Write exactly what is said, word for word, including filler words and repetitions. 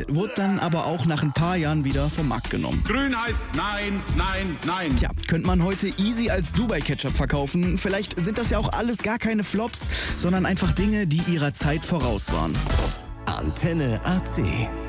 wurde dann aber auch nach ein paar Jahren wieder vom Markt genommen. Grün heißt nein, nein, nein. Tja, könnte man heute easy als Dubai-Ketchup verkaufen. Vielleicht sind das ja auch alles gar keine Flops, sondern einfach Dinge, die ihrer Zeit voraus waren. Antenne A C.